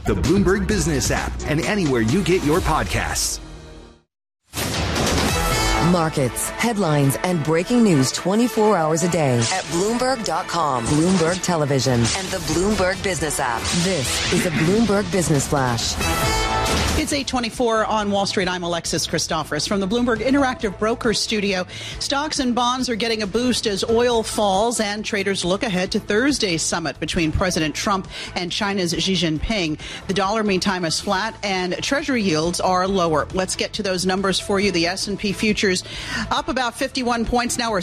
the Bloomberg Business app, and anywhere you get your podcasts. Markets, headlines, and breaking news 24 hours a day at Bloomberg.com, Bloomberg Television, and the Bloomberg Business app. This is a Bloomberg Business Flash. It's 8:24 on Wall Street. I'm Alexis Christoforous from the Bloomberg Interactive Brokers Studio. Stocks and bonds are getting a boost as oil falls and traders look ahead to Thursday's summit between President Trump and China's Xi Jinping. The dollar, meantime, is flat and Treasury yields are lower. Let's get to those numbers for you. The S&P futures up about 51 points now, or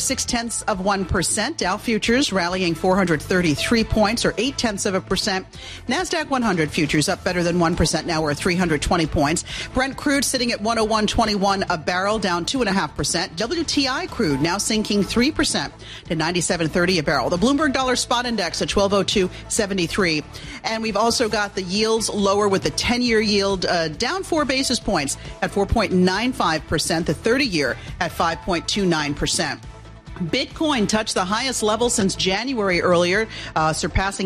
0.6%. Dow futures rallying 433 points, or 0.8%. NASDAQ 100 futures up better than 1% now, or 320 points. Brent crude sitting at 101.21 a barrel, down 2.5%. WTI crude now sinking 3% to 97.30 a barrel. The Bloomberg Dollar Spot Index at 1202.73. And we've also got the yields lower, with the 10-year yield down 4 basis points at 4.95%. The 30-year at 5.29%. Bitcoin touched the highest level since January earlier, surpassing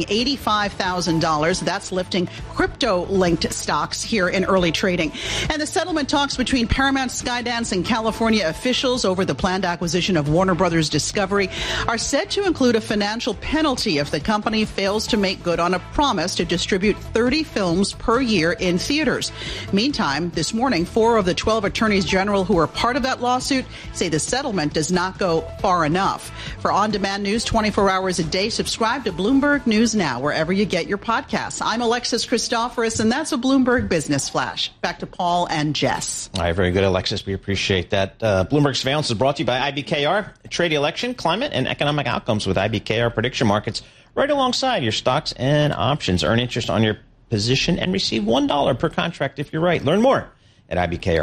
$85,000. That's lifting crypto-linked stocks here in early trading. And the settlement talks between Paramount, Skydance, and California officials over the planned acquisition of Warner Brothers Discovery are said to include a financial penalty if the company fails to make good on a promise to distribute 30 films per year in theaters. Meantime, this morning, 4 of the 12 attorneys general who are part of that lawsuit say the settlement does not go far enough. For on-demand news 24 hours a day, subscribe to Bloomberg News Now, wherever you get your podcasts. I'm Alexis Christoforous, and that's a Bloomberg Business Flash. Back to Paul and Jess. All right, very good, Alexis. We appreciate that. Bloomberg Surveillance is brought to you by IBKR. Trade election, climate, and economic outcomes with IBKR prediction markets right alongside your stocks and options. Earn interest on your position and receive $1 per contract if you're right. Learn more at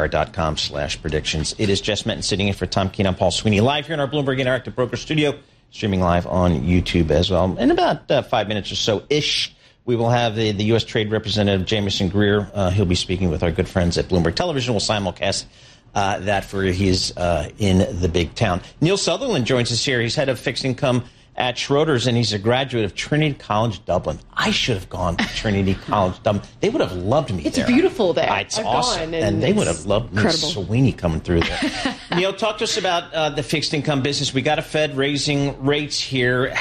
ibkr.com/predictions. It is Jess Menton sitting in for Tom Keene. I'm Paul Sweeney, live here in our Bloomberg Interactive Broker Studio, streaming live on YouTube as well. In about 5 minutes or so-ish, we will have the U.S. Trade Representative Jamieson Greer. He'll be speaking with our good friends at Bloomberg Television. We'll simulcast that for he's in the big town. Neil Sutherland joins us here. He's head of fixed income at Schroders, and he's a graduate of Trinity College Dublin. I should have gone to Trinity College Dublin. They would have loved me there. It's beautiful there. It's awesome. And they would have loved me, Sweeney, coming through there. Neil, talk to us about the fixed income business. We got a Fed raising rates here.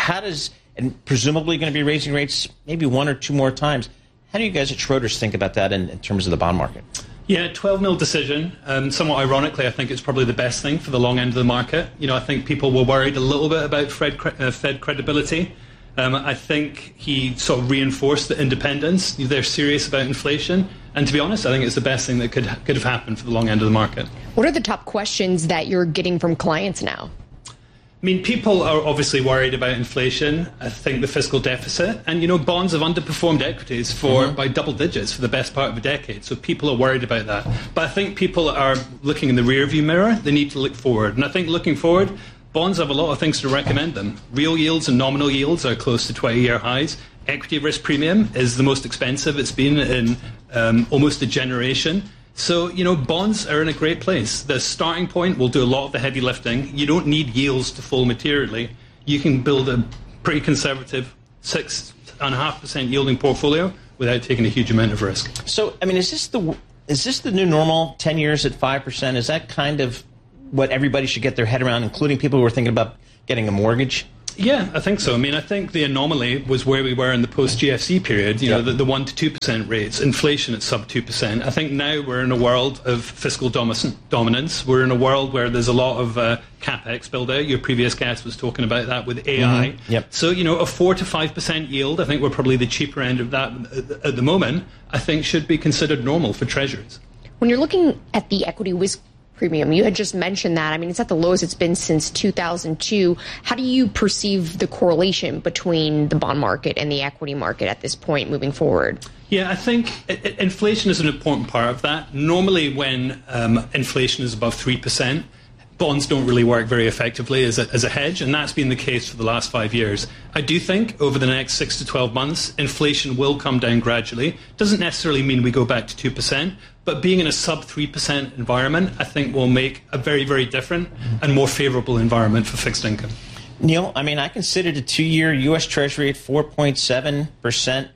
And presumably going to be raising rates maybe 1 or 2 more times. How do you guys at Schroders think about that in terms of the bond market? Yeah, 12-mil decision. Somewhat ironically, I think it's probably the best thing for the long end of the market. I think people were worried a little bit about Fed credibility. I think he sort of reinforced the independence. They're serious about inflation. And to be honest, I think it's the best thing that could have happened for the long end of the market. What are the top questions that you're getting from clients now? I mean, people are obviously worried about inflation. I think the fiscal deficit, and bonds have underperformed equities by double digits for the best part of a decade. So people are worried about that. But I think people are looking in the rearview mirror. They need to look forward. And I think looking forward, bonds have a lot of things to recommend them. Real yields and nominal yields are close to 20-year highs. Equity risk premium is the most expensive it's been in almost a generation. So, bonds are in a great place. The starting point will do a lot of the heavy lifting. You don't need yields to fall materially. You can build a pretty conservative 6.5% yielding portfolio without taking a huge amount of risk. So, I mean, is this the new normal, 10 years at 5%? Is that kind of what everybody should get their head around, including people who are thinking about getting a mortgage? Yeah, I think so. I mean, I think the anomaly was where we were in the post-GFC period, the 1 to 2% rates, inflation at sub 2%. I think now we're in a world of fiscal dominance. We're in a world where there's a lot of CapEx build out. Your previous guest was talking about that with AI. Mm-hmm. Yep. So, a 4 to 5% yield, I think we're probably the cheaper end of that at the moment, I think should be considered normal for treasuries. When you're looking at the equity risk premium, you had just mentioned that. I mean, it's at the lowest it's been since 2002. How do you perceive the correlation between the bond market and the equity market at this point moving forward? Yeah, I think inflation is an important part of that. Normally when inflation is above 3%, bonds don't really work very effectively as a hedge, and that's been the case for the last 5 years. I do think over the next 6 to 12 months, inflation will come down gradually. Doesn't necessarily mean we go back to 2%, but being in a sub 3% environment, I think will make a very, very different and more favorable environment for fixed income. Neil, I mean, I considered a 2-year U.S. Treasury at 4.7%.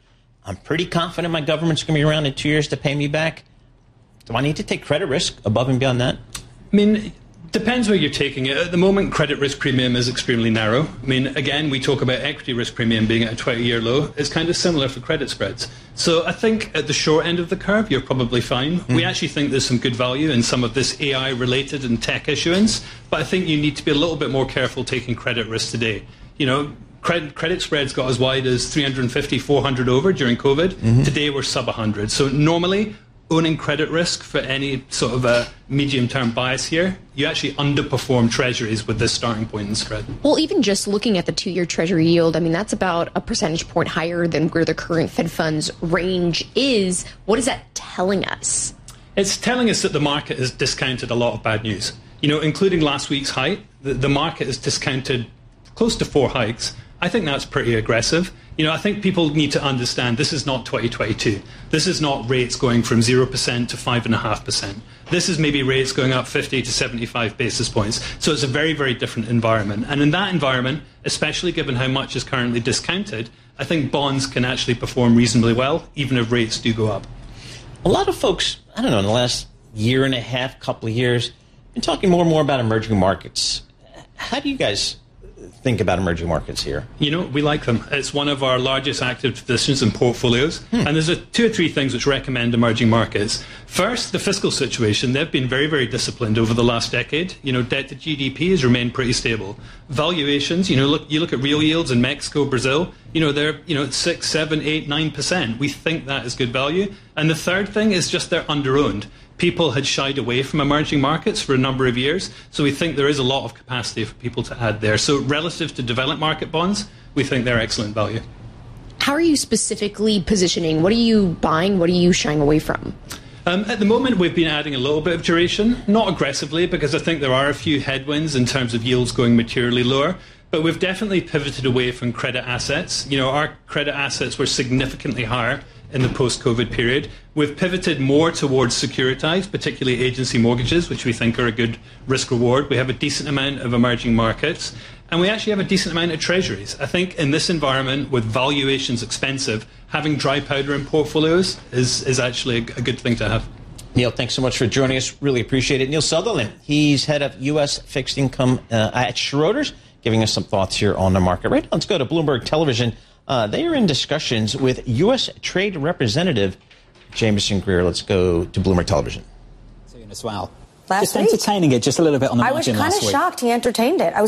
I'm pretty confident my government's going to be around in 2 years to pay me back. Do I need to take credit risk above and beyond that? I mean, depends where you're taking it. At the moment, credit risk premium is extremely narrow. I mean, again, we talk about equity risk premium being at a 20-year low. It's kind of similar for credit spreads. So I think at the short end of the curve, you're probably fine. We actually think there's some good value in some of this AI-related and tech issuance, but I think you need to be a little bit more careful taking credit risk today. You know, credit spreads got as wide as 350, 400 over during COVID. Today, we're sub 100. So normally, owning credit risk for any sort of a medium-term bias here, you actually underperform treasuries with this starting point in spread. Well, even just looking at the 2-year treasury yield, I mean, that's about a percentage point higher than where the current Fed funds range is. What is that telling us? It's telling us that the market has discounted a lot of bad news. You know, including last week's hike, the market has discounted close to 4 hikes. I think that's pretty aggressive. You know, I think people need to understand this is not 2022. This is not rates going from 0% to 5.5%. This is maybe rates going up 50 to 75 basis points. So it's a very, very different environment. And in that environment, especially given how much is currently discounted, I think bonds can actually perform reasonably well, even if rates do go up. A lot of folks, I don't know, in the last year and a half, couple of years, been talking more and more about emerging markets. How do you guys think about emerging markets here? You know, we like them. It's one of our largest active positions and portfolios. And there's 2 or 3 things which recommend emerging markets. First, the fiscal situation. They've been very, very disciplined over the last decade. You know, debt to GDP has remained pretty stable. Valuations, you know, you look at real yields in Mexico, Brazil, you know, they're, 6, 7, 8, 9%. We think that is good value. And the third thing is just they're underowned. People had shied away from emerging markets for a number of years, so we think there is a lot of capacity for people to add there. So relative to developed market bonds, we think they're excellent value. How are you specifically positioning? What are you buying? What are you shying away from? At the moment, we've been adding a little bit of duration, not aggressively, because I think there are a few headwinds in terms of yields going materially lower. But we've definitely pivoted away from credit assets. You know, our credit assets were significantly higher in the post-COVID period. We've pivoted more towards securitized, particularly agency mortgages, which we think are a good risk-reward. We have a decent amount of emerging markets, and we actually have a decent amount of treasuries. I think in this environment, with valuations expensive, having dry powder in portfolios is actually a good thing to have. Neil, thanks so much for joining us. Really appreciate it. Neil Sutherland, he's head of U.S. fixed income at Schroders, giving us some thoughts here on the market. Right, let's go to Bloomberg Television. They are in discussions with U.S. Trade Representative Jamieson Greer. Let's go to Bloomberg Television. As well. Just entertaining it just a little bit on the margin last week. I was kind of shocked he entertained it.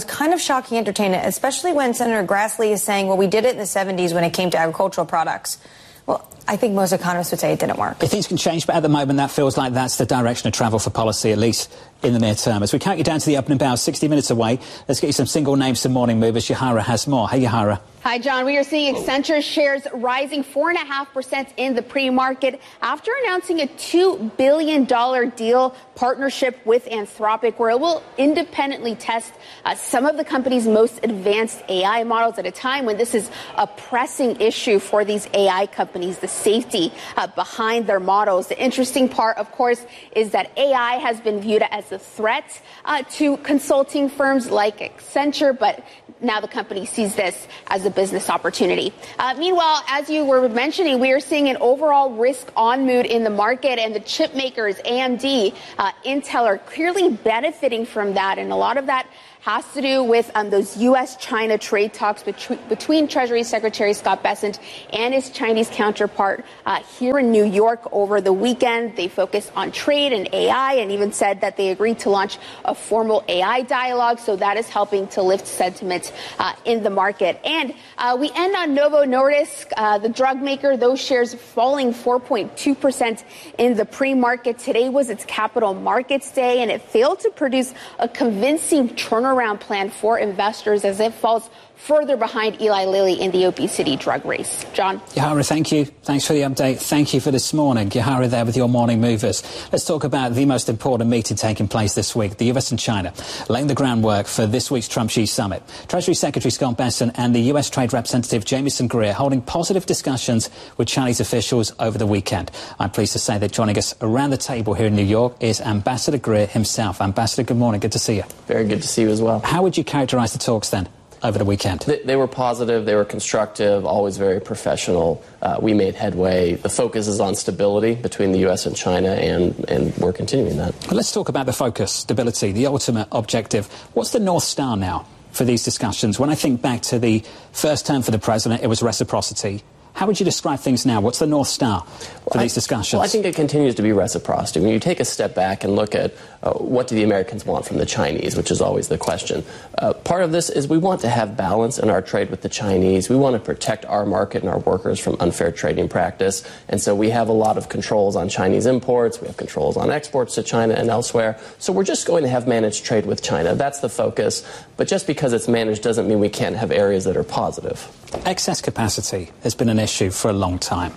Especially when Senator Grassley is saying, well, we did it in the 70s when it came to agricultural products. Well, I think most economists would say it didn't work. Things can change, but at the moment that feels like that's the direction of travel for policy, at least in the near term. As we count you down to the opening bell, 60 minutes away, let's get you some single names, some morning movers. Yahara has more. Hey, Yahara. Hi, John. We are seeing Accenture shares rising 4.5% in the pre-market after announcing a $2 billion deal partnership with Anthropic, where it will independently test some of the company's most advanced AI models at a time when this is a pressing issue for these AI companies, the safety behind their models. The interesting part, of course, is that AI has been viewed as a threat to consulting firms like Accenture, but now the company sees this as a business opportunity. Meanwhile, as you were mentioning, we are seeing an overall risk-on mood in the market, and the chip makers, AMD, Intel, are clearly benefiting from that, and a lot of that has to do with those U.S.-China trade talks between Treasury Secretary Scott Bessent and his Chinese counterpart here in New York over the weekend. They focused on trade and AI and even said that they agreed to launch a formal AI dialogue. So that is helping to lift sentiment in the market. And we end on Novo Nordisk, the drug maker. Those shares falling 4.2% in the pre-market. Today was its capital markets day, and it failed to produce a convincing turnaround plan for investors as it falls further behind Eli Lilly in the obesity drug race. John? Yahara, thank you. Thanks for the update. Thank you for this morning. Yahara there with your morning movers. Let's talk about the most important meeting taking place this week, the US and China, laying the groundwork for this week's Trump-Xi summit. Treasury Secretary Scott Bessent and the US Trade Representative Jamieson Greer holding positive discussions with Chinese officials over the weekend. I'm pleased to say that joining us around the table here in New York is Ambassador Greer himself. Ambassador, good morning. Good to see you. Very good to see you as well. How would you characterize the talks then? over the weekend? They were positive, they were constructive, always very professional. We made headway. The focus is on stability between the U.S. and China, and we're continuing that. Well, let's talk about the focus, stability, the ultimate objective. What's the North Star now for these discussions? When I think back to the first term for the president, it was reciprocity. How would you describe things now? What's the North Star for these discussions? Well, I think it continues to be reciprocity. When you take a step back and look at what do the Americans want from the Chinese, which is always the question. Part of this is we want to have balance in our trade with the Chinese. We want to protect our market and our workers from unfair trading practice. And so we have a lot of controls on Chinese imports. We have controls on exports to China and elsewhere. So we're just going to have managed trade with China. That's the focus. But just because it's managed doesn't mean we can't have areas that are positive. Excess capacity has been an issue for a long time.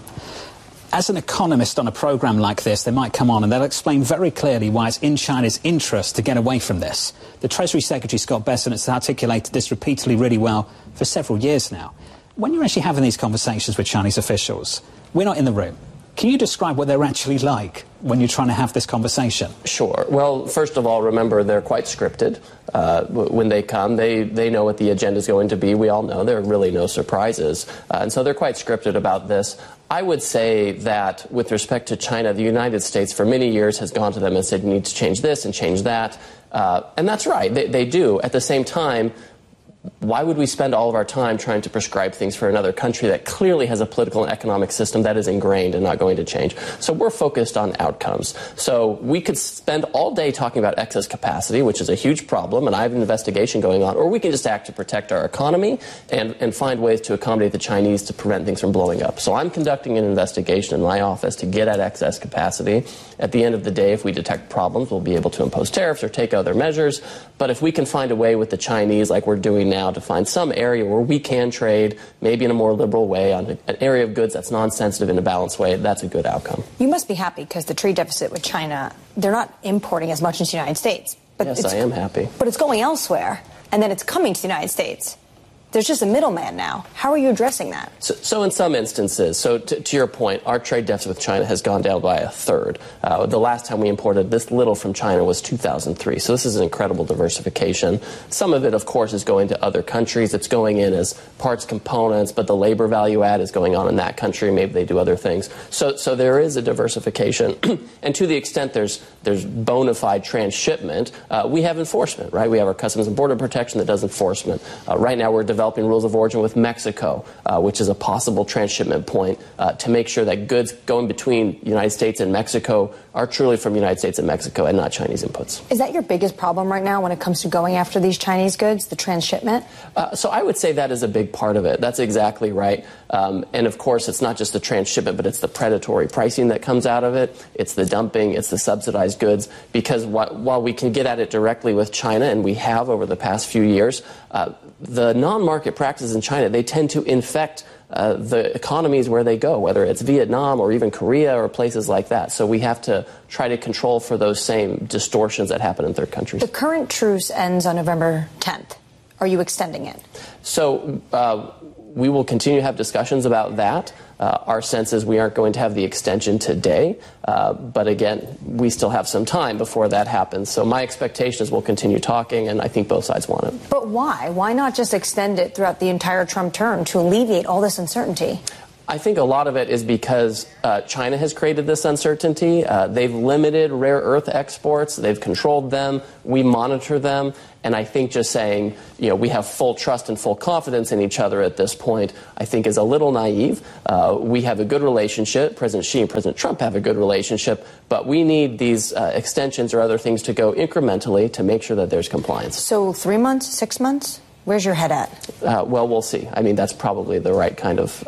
As an economist on a program like this, they might come on and they'll explain very clearly why it's in China's interest to get away from this. The Treasury Secretary, Scott Bessent, has articulated this repeatedly really well for several years now. When you're actually having these conversations with Chinese officials, we're not in the room. Can you describe what they're actually like when you're trying to have this conversation? Sure. Well, first of all, remember, they're quite scripted. When they come, they know what the agenda is going to be. We all know there are really no surprises. And so they're quite scripted about this. I would say that with respect to China, the United States for many years has gone to them and said, you need to change this and change that. And that's right. They do. At the same time, why would we spend all of our time trying to prescribe things for another country that clearly has a political and economic system that is ingrained and not going to change? So we're focused on outcomes. So we could spend all day talking about excess capacity, which is a huge problem, and I have an investigation going on, or we can just act to protect our economy and find ways to accommodate the Chinese to prevent things from blowing up. So I'm conducting an investigation in my office to get at excess capacity. At the end of the day, if we detect problems, we'll be able to impose tariffs or take other measures. But if we can find a way with the Chinese, like we're doing now, to find some area where we can trade, maybe in a more liberal way, on an area of goods that's non-sensitive in a balanced way, that's a good outcome. You must be happy because the trade deficit with China, they're not importing as much into the United States. But yes, I am happy. But it's going elsewhere, and then it's coming to the United States. There's just a middleman now. How are you addressing that? So in some instances, so to your point, our trade deficit with China has gone down by a third. The last time we imported this little from China was 2003. So this is an incredible diversification. Some of it, of course, is going to other countries. It's going in as parts, components, but the labor value add is going on in that country. Maybe they do other things. So there is a diversification. And to the extent there's bona fide transshipment, we have enforcement, right? We have our Customs and Border Protection that does enforcement. Right now we're developing rules of origin with Mexico, which is a possible transshipment point to make sure that goods going between the United States and Mexico are truly from the United States and Mexico and not Chinese inputs. Is that your biggest problem right now when it comes to going after these Chinese goods, the transshipment? So I would say that is a big part of it. That's exactly right. And of course, it's not just the transshipment, but it's the predatory pricing that comes out of it. It's the dumping. It's the subsidized goods. Because while we can get at it directly with China, and we have over the past few years, the non-market practices in China, they tend to infect the economies where they go, whether it's Vietnam or even Korea or places like that. So we have to try to control for those same distortions that happen in third countries. The current truce ends on November 10th. Are you extending it? So we will continue to have discussions about that. Our sense is we aren't going to have the extension today. But again, we still have some time before that happens. So my expectation is we'll continue talking, and I think both sides want it. But why? Why not just extend it throughout the entire Trump term to alleviate all this uncertainty? I think a lot of it is because China has created this uncertainty. They've limited rare earth exports. They've controlled them. We monitor them. And I think just saying, we have full trust and full confidence in each other at this point, I think is a little naive. We have a good relationship. President Xi and President Trump have a good relationship. But we need these extensions or other things to go incrementally to make sure that there's compliance. So 3 months, 6 months? Where's your head at? Well, we'll see. I mean, that's probably the right kind of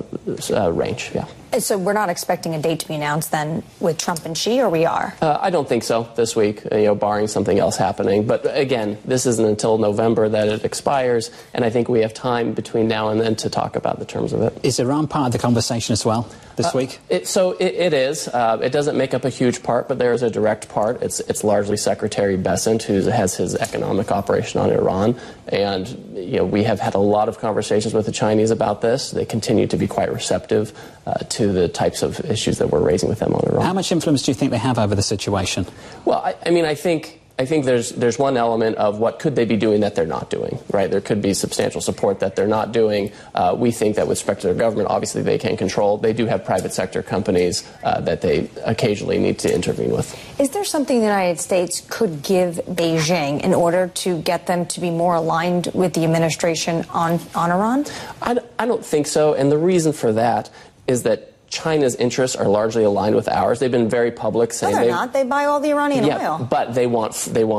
range, yeah. So we're not expecting a date to be announced then with Trump and Xi, or we are? I don't think so this week, barring something else happening. But again, this isn't until November that it expires, and I think we have time between now and then to talk about the terms of it. Is Iran part of the conversation as well this week? It is. It doesn't make up a huge part, but there is a direct part. It's largely Secretary Bessent who has his economic operation on Iran. And, we have had a lot of conversations with the Chinese about this. They continue to be quite receptive to the types of issues that we're raising with them on Iran. How much influence do you think they have over the situation? Well, I I think there's one element of what could they be doing that they're not doing, right? There could be substantial support that they're not doing. We think that with respect to their government, obviously they can control. They do have private sector companies that they occasionally need to intervene with. Is there something the United States could give Beijing in order to get them to be more aligned with the administration on Iran? I don't think so, and the reason for that is that China's interests are largely aligned with ours. They've been very public saying they're not. They buy all the Iranian oil. But they want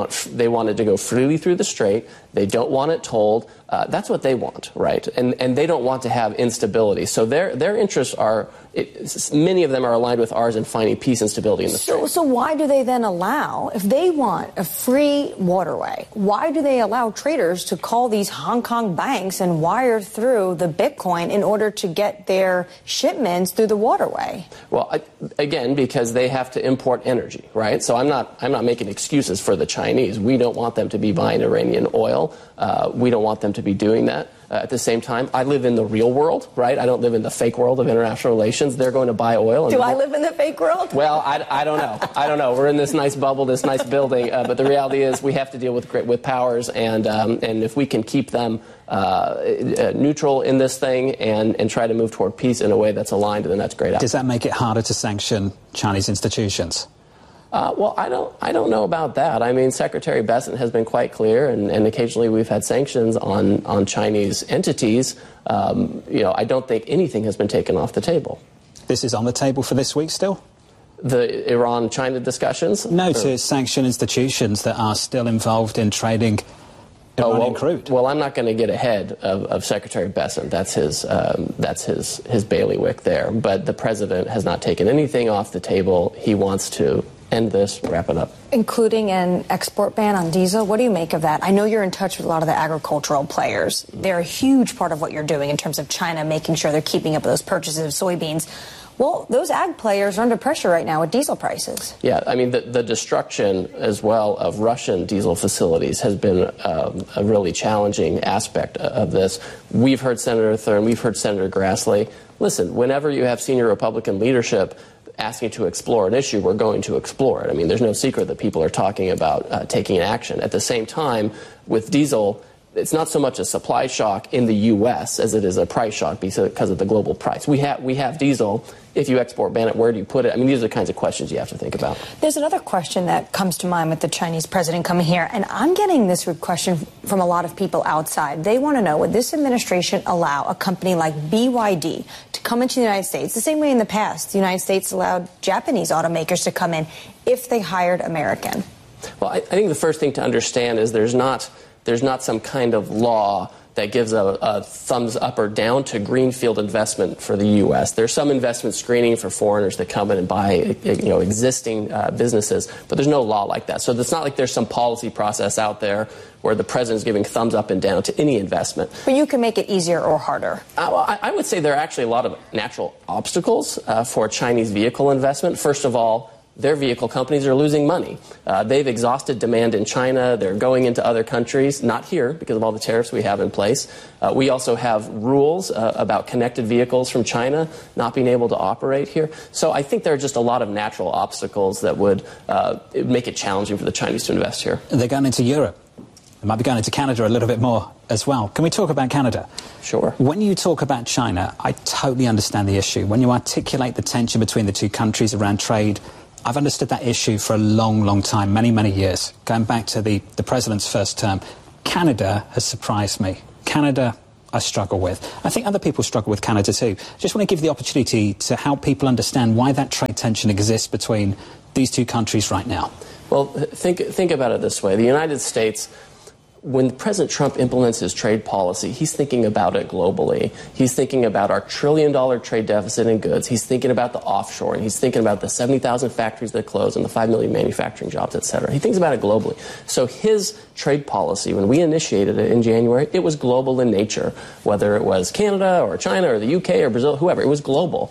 it to go freely through the Strait. They don't want it tolled. That's what they want, right? And they don't want to have instability. So their interests are, many of them are aligned with ours in finding peace and stability in the Strait. So why do they then allow, if they want a free waterway, why do they allow traders to call these Hong Kong banks and wire through the Bitcoin in order to get their shipments through the waterway? Well, again, because they have to import energy, right? So I'm not making excuses for the Chinese. We don't want them to be buying Iranian oil. We don't want them to be doing that. At the same time, I live in the real world, right? I don't live in the fake world of international relations. They're going to buy oil. Do I live in the fake world? Well, I don't know. I don't know. We're in this nice bubble, this nice building, but the reality is we have to deal with powers, and if we can keep them neutral in this thing and try to move toward peace in a way that's aligned, then that's great. Does that make it harder to sanction Chinese institutions? Well, I don't know about that. I mean, Secretary Bessent has been quite clear, and occasionally we've had sanctions on Chinese entities. I don't think anything has been taken off the table. This is on the table for this week still? The Iran-China discussions? No, to sanction institutions that are still involved in trading Iranian crude. Well, I'm not going to get ahead of Secretary Bessent. That's his bailiwick there. But the president has not taken anything off the table. He wants to end this, wrap it up. Including an export ban on diesel. What do you make of that? I know you're in touch with a lot of the agricultural players. They're a huge part of what you're doing in terms of China making sure they're keeping up with those purchases of soybeans. Well, those ag players are under pressure right now with diesel prices. Yeah, I mean, the destruction as well of Russian diesel facilities has been a really challenging aspect of this. We've heard Senator Thurm, we've heard Senator Grassley. Listen, whenever you have senior Republican leadership asking to explore an issue, we're going to explore it. I mean, there's no secret that people are talking about taking action. At the same time, with diesel, it's not so much a supply shock in the U.S. as it is a price shock because of the global price. We have diesel. If you export ban it, where do you put it? I mean, these are the kinds of questions you have to think about. There's another question that comes to mind with the Chinese president coming here, and I'm getting this question from a lot of people outside. They want to know, would this administration allow a company like BYD to come into the United States the same way in the past the United States allowed Japanese automakers to come in if they hired American? Well, I think the first thing to understand is there's not some kind of law that gives a thumbs up or down to greenfield investment for the U.S. There's some investment screening for foreigners that come in and buy existing businesses, but there's no law like that. So it's not like there's some policy process out there where the president's giving thumbs up and down to any investment. But you can make it easier or harder. I would say there are actually a lot of natural obstacles for Chinese vehicle investment. First of all, their vehicle companies are losing money. They've exhausted demand in China. They're going into other countries, not here because of all the tariffs we have in place. We also have rules about connected vehicles from China not being able to operate here. So I think there are just a lot of natural obstacles that would make it challenging for the Chinese to invest here. They're going into Europe. They might be going into Canada a little bit more as well. Can we talk about Canada? Sure. When you talk about China, I totally understand the issue. When you articulate the tension between the two countries around trade, I've understood that issue for a long, long time, many, many years, going back to the president's first term. Canada has surprised me. Canada, I struggle with. I think other people struggle with Canada too. Just want to give the opportunity to help people understand why that trade tension exists between these two countries right now. Well, think about it this way. The United States, when President Trump implements his trade policy, he's thinking about it globally. He's thinking about our $1 trillion trade deficit in goods. He's thinking about the offshoring. He's thinking about the 70,000 factories that closed and the 5 million manufacturing jobs, et cetera. He thinks about it globally. So his trade policy, when we initiated it in January, it was global in nature, whether it was Canada or China or the UK or Brazil, whoever. It was global.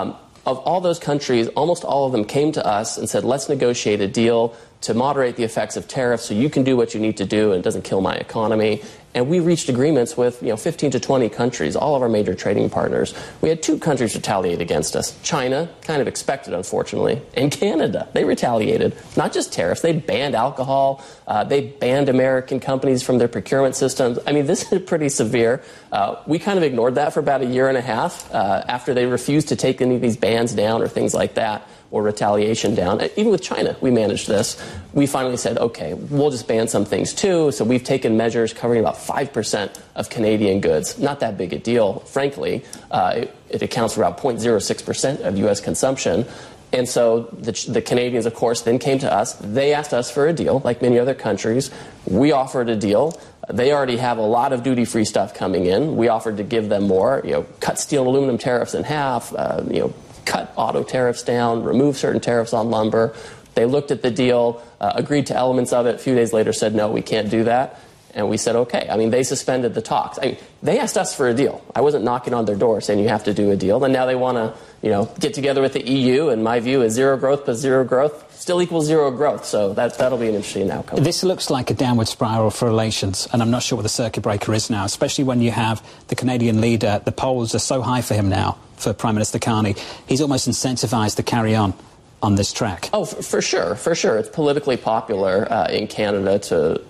Of all those countries, almost all of them came to us and said, let's negotiate a deal to moderate the effects of tariffs so you can do what you need to do and it doesn't kill my economy. And we reached agreements with 15 to 20 countries, all of our major trading partners. We had 2 countries retaliate against us. China, kind of expected, unfortunately, and Canada. They retaliated. Not just tariffs. They banned alcohol. They banned American companies from their procurement systems. I mean, this is pretty severe. We kind of ignored that for about a year and a half after they refused to take any of these bans down or things like that, or retaliation down. Even with China, we managed this. We finally said, okay, we'll just ban some things too. So we've taken measures covering about 5% of Canadian goods. Not that big a deal, frankly. It accounts for about 0.06% of U.S. consumption. And so the Canadians, of course, then came to us. They asked us for a deal, like many other countries. We offered a deal. They already have a lot of duty-free stuff coming in. We offered to give them more, cut steel and aluminum tariffs in half, cut auto tariffs down, remove certain tariffs on lumber. They looked at the deal, agreed to elements of it. A few days later said, no, we can't do that. And we said, okay. I mean, they suspended the talks. I mean, they asked us for a deal. I wasn't knocking on their door saying you have to do a deal. And now they want to, get together with the EU. And my view is zero growth plus zero growth still equals zero growth. So that'll be an interesting outcome. This looks like a downward spiral for relations. And I'm not sure what the circuit breaker is now, especially when you have the Canadian leader. The polls are so high for him now, for Prime Minister Carney. He's almost incentivized to carry on this track. Oh, for sure. It's politically popular in Canada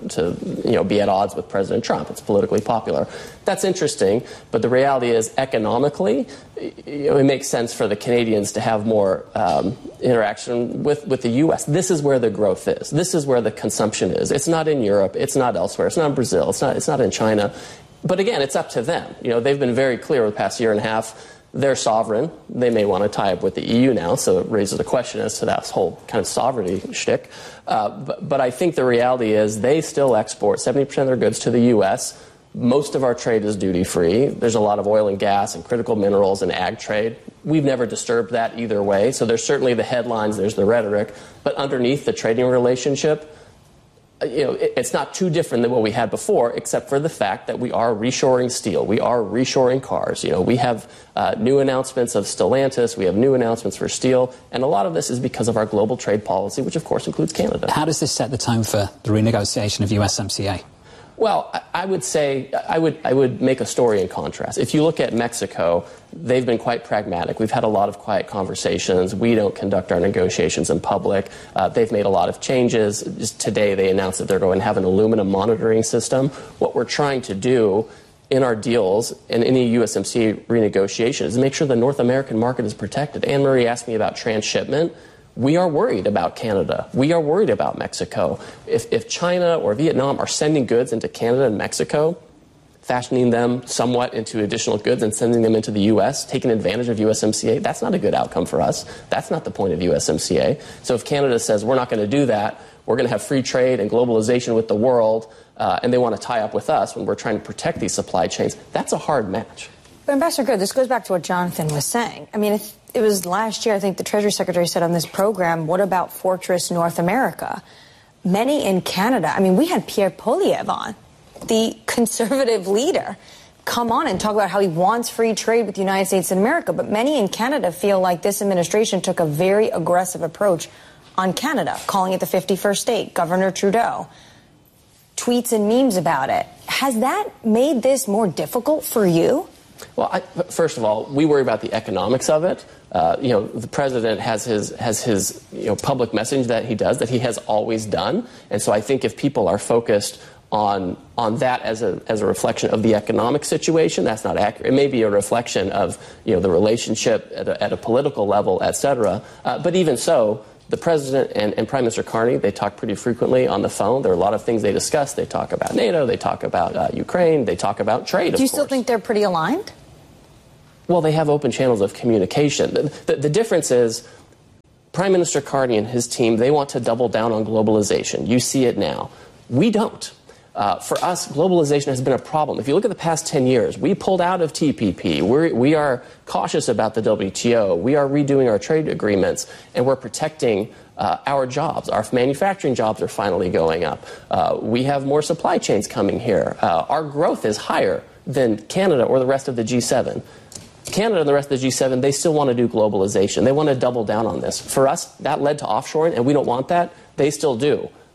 to be at odds with President Trump. It's politically popular. That's interesting, but the reality is economically, it makes sense for the Canadians to have more interaction with the U.S. This is where the growth is. This is where the consumption is. It's not in Europe. It's not elsewhere. It's not in Brazil. It's not in China. But again, it's up to them. They've been very clear over the past year and a half. They're sovereign. They may want to tie up with the EU now, so it raises a question as to that whole kind of sovereignty shtick. But I think the reality is they still export 70% of their goods to the U.S. Most of our trade is duty-free. There's a lot of oil and gas and critical minerals and ag trade. We've never disturbed that either way. So there's certainly the headlines, there's the rhetoric. But underneath the trading relationship, it's not too different than what we had before, except for the fact that we are reshoring steel. We are reshoring cars. We have new announcements of Stellantis. We have new announcements for steel. And a lot of this is because of our global trade policy, which, of course, includes Canada. How does this set the tone for the renegotiation of USMCA? Well, I would say I would make a story in contrast. If you look at Mexico, they've been quite pragmatic. We've had a lot of quiet conversations. We don't conduct our negotiations in public. They've made a lot of changes. Just today they announced that they're going to have an aluminum monitoring system. What we're trying to do in our deals and any USMCA renegotiation is make sure the North American market is protected. Anne-Marie asked me about transshipment. We are worried about Canada. We are worried about Mexico. If China or Vietnam are sending goods into Canada and Mexico, fashioning them somewhat into additional goods and sending them into the U.S., taking advantage of USMCA, that's not a good outcome for us. That's not the point of USMCA. So if Canada says we're not going to do that, we're going to have free trade and globalization with the world, and they want to tie up with us when we're trying to protect these supply chains, that's a hard match. But Ambassador Good, this goes back to what Jonathan was saying. I mean, it was last year, I think the Treasury Secretary said on this program, what about Fortress North America? Many in Canada, I mean, we had Pierre Poilievre on, the conservative leader, come on and talk about how he wants free trade with the United States of America. But many in Canada feel like this administration took a very aggressive approach on Canada, calling it the 51st state. Governor Trudeau tweets and memes about it. Has that made this more difficult for you? Well, first of all, we worry about the economics of it. The president has his public message that he does, that he has always done. And so I think if people are focused on that as a reflection of the economic situation, that's not accurate. It may be a reflection of the relationship at a political level, et cetera. But even so, the president and Prime Minister Carney, they talk pretty frequently on the phone. There are a lot of things they discuss. They talk about NATO. They talk about Ukraine. They talk about trade, Do you still think they're pretty aligned? Well, they have open channels of communication. The difference is Prime Minister Carney and his team, they want to double down on globalization. You see it now. We don't. For us, globalization has been a problem. If you look at the past 10 years, we pulled out of TPP. We are cautious about the WTO. We are redoing our trade agreements, and we're protecting our jobs. Our manufacturing jobs are finally going up. We have more supply chains coming here. Our growth is higher than Canada or the rest of the G7. Canada and the rest of the G7, they still want to do globalization. They want to double down on this. For us, that led to offshoring, and we don't want that. They still do.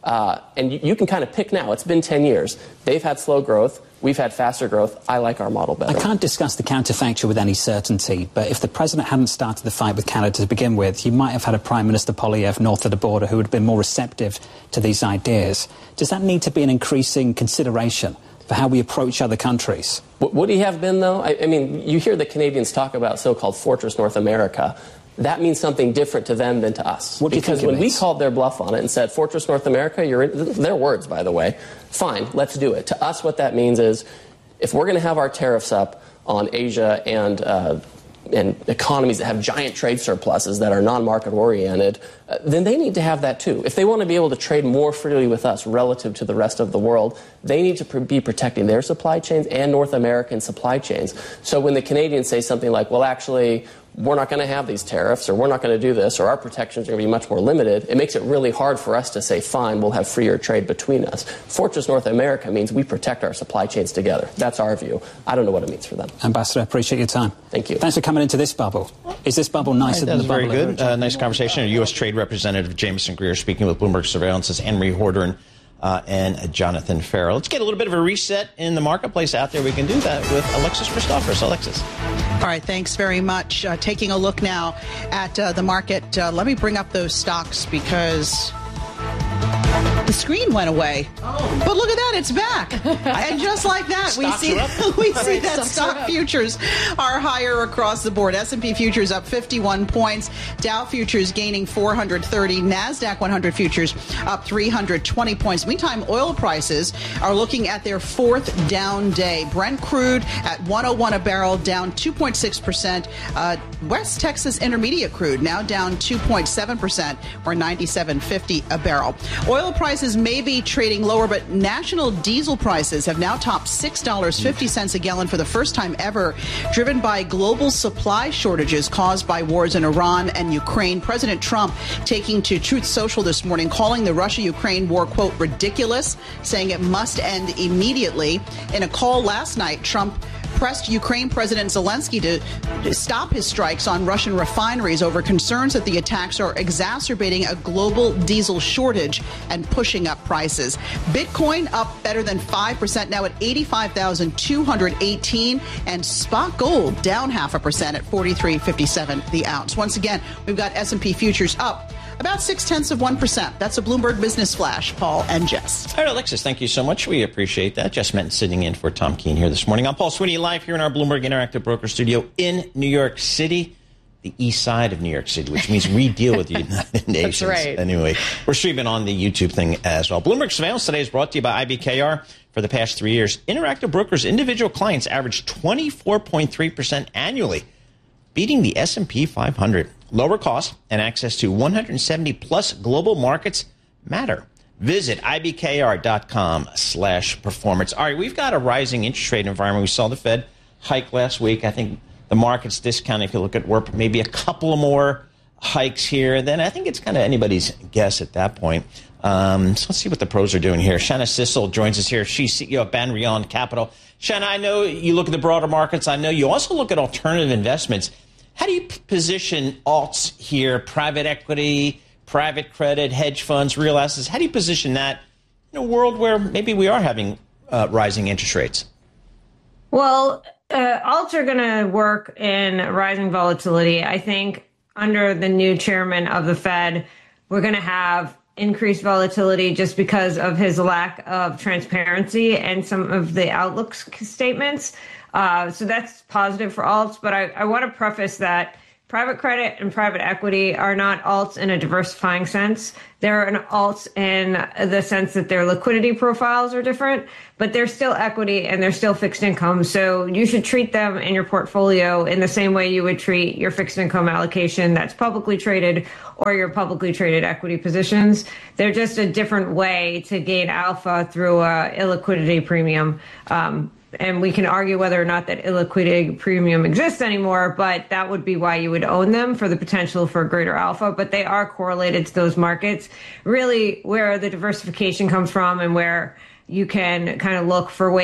And you can kind of pick now. It's been 10 years. They've had slow growth. We've had faster growth. I like our model better. I can't discuss the counterfactual with any certainty, but if the president hadn't started the fight with Canada to begin with, you might have had a Prime Minister Poilievre north of the border who would have been more receptive to these ideas. Does that need to be an increasing consideration for how we approach other countries? Would he have been, though? I mean, you hear the Canadians talk about so-called Fortress North America. That means something different to them than to us. Because when we called their bluff on it and said, Fortress North America, you're in, their words, by the way, fine, let's do it. To us, what that means is if we're going to have our tariffs up on Asia and economies that have giant trade surpluses that are non-market oriented, then they need to have that too. If they want to be able to trade more freely with us relative to the rest of the world, they need to be protecting their supply chains and North American supply chains. So when the Canadians say something like, well, actually, we're not going to have these tariffs, or we're not going to do this, or our protections are going to be much more limited, it makes it really hard for us to say, fine, we'll have freer trade between us. Fortress North America means we protect our supply chains together. That's our view. I don't know what it means for them. Ambassador, I appreciate your time. Thank you. Thanks for coming into this bubble. Is this bubble nicer than the bubble? That was very good. Nice conversation. U.S. Trade Representative Jameson Greer speaking with Bloomberg Surveillance's Anne-Marie Horder and Jonathan Farrell. Let's get a little bit of a reset in the marketplace out there. We can do that with Alexis Christoforous. Alexis. All right, thanks very much. Taking a look now at the market. Let me bring up those stocks because the screen went away. Oh. But look at that, it's back. And just like that, we see that stock futures are higher across the board. S&P futures up 51 points. Dow futures gaining 430. NASDAQ 100 futures up 320 points. Meantime, oil prices are looking at their fourth down day. Brent crude at $101 a barrel, down 2.6%. West Texas Intermediate crude now down 2.7%, or $97.50 a barrel. Oil prices may be trading lower, but national diesel prices have now topped $6.50 a gallon for the first time ever, driven by global supply shortages caused by wars in Iran and Ukraine. President Trump taking to Truth Social this morning, calling the Russia-Ukraine war, quote, ridiculous, saying it must end immediately. In a call last night, Trump pressed Ukraine President Zelensky to stop his strikes on Russian refineries over concerns that the attacks are exacerbating a global diesel shortage and pushing up prices. Bitcoin up better than 5%, now at 85,218, and spot gold down 0.5% at 43.57 the ounce. Once again, we've got S&P futures up about 0.6%. That's a Bloomberg Business Flash. Paul and Jess. All right, Alexis, thank you so much. We appreciate that. Jess Menton sitting in for Tom Keene here this morning. I'm Paul Sweeney, live here in our Bloomberg Interactive Broker Studio in New York City, the east side of New York City, which means we deal with the United Nations. That's right. Anyway, we're streaming on the YouTube thing as well. Bloomberg Surveillance today is brought to you by IBKR. For the past 3 years, Interactive Brokers' individual clients averaged 24.3% annually, beating the S&P 500. Lower costs and access to 170-plus global markets matter. Visit ibkr.com/performance. All right, we've got a rising interest rate environment. We saw the Fed hike last week. I think the market's discounting, if you look at where maybe a couple of more hikes here. Then I think it's kind of anybody's guess at that point. So let's see what the pros are doing here. Shanna Sissel joins us here. She's CEO of Banrion Capital. Shanna, I know you look at the broader markets. I know you also look at alternative investments. How do you position alts here, private equity, private credit, hedge funds, real assets? How do you position that in a world where maybe we are having rising interest rates? Well, alts are going to work in rising volatility. I think under the new chairman of the Fed, we're going to have increased volatility just because of his lack of transparency and some of the outlook statements. So that's positive for alts. But I want to preface that private credit and private equity are not alts in a diversifying sense. They're an alts in the sense that their liquidity profiles are different, but they're still equity and they're still fixed income. So you should treat them in your portfolio in the same way you would treat your fixed income allocation that's publicly traded or your publicly traded equity positions. They're just a different way to gain alpha through a illiquidity premium. And we can argue whether or not that illiquidity premium exists anymore, but that would be why you would own them, for the potential for greater alpha. But they are correlated to those markets. Really, where the diversification comes from and where you can kind of look for ways